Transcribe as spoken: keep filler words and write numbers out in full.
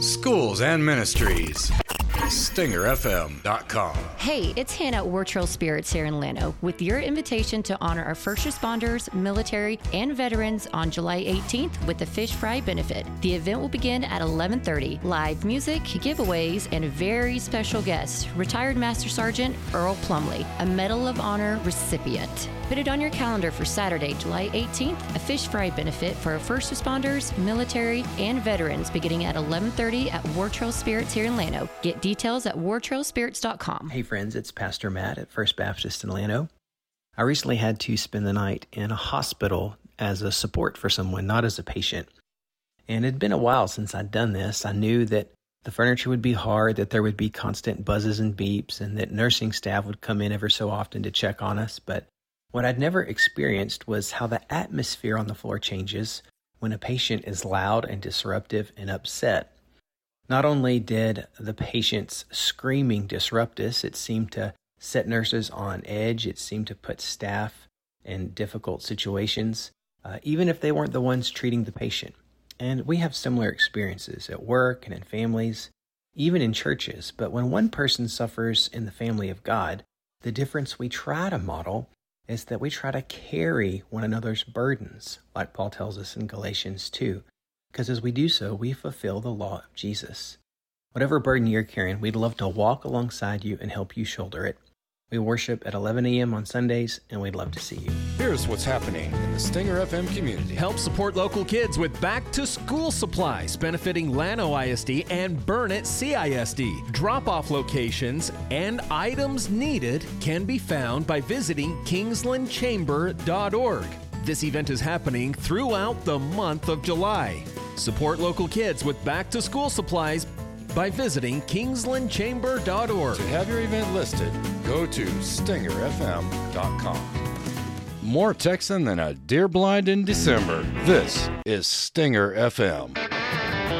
schools and ministries. Stinger F M dot com. Hey, it's Hannah at War Trail Spirits here in Llano with your invitation to honor our first responders, military, and veterans on July eighteenth with the Fish Fry Benefit. The event will begin at eleven thirty. Live music, giveaways, and a very special guest, retired Master Sergeant Earl Plumley, a Medal of Honor recipient. Put it on your calendar for Saturday, July eighteenth, a Fish Fry Benefit for our first responders, military, and veterans beginning at eleven thirty at War Trail Spirits here in Llano. Get details at war trail spirits dot com. Hey friends, it's Pastor Matt at First Baptist in Llano. I recently had to spend the night in a hospital as a support for someone, not as a patient. And it had been a while since I'd done this. I knew that the furniture would be hard, that there would be constant buzzes and beeps, and that nursing staff would come in ever so often to check on us. But what I'd never experienced was how the atmosphere on the floor changes when a patient is loud and disruptive and upset. Not only did the patient's screaming disrupt us, it seemed to set nurses on edge. It seemed to put staff in difficult situations, uh, even if they weren't the ones treating the patient. And we have similar experiences at work and in families, even in churches. But when one person suffers in the family of God, the difference we try to model is that we try to carry one another's burdens, like Paul tells us in Galatians two. Because as we do so, we fulfill the law of Jesus. Whatever burden you're carrying, we'd love to walk alongside you and help you shoulder it. We worship at eleven a.m. on Sundays, and we'd love to see you. Here's what's happening in the Stinger F M community. Help support local kids with back-to-school supplies benefiting Llano I S D and Burnett C I S D. Drop-off locations and items needed can be found by visiting kingsland chamber dot org. This event is happening throughout the month of July. Support local kids with back-to-school supplies by visiting kingsland chamber dot org. To have your event listed, go to stinger F M dot com. More Texan than a deer blind in December. This is Stinger F M.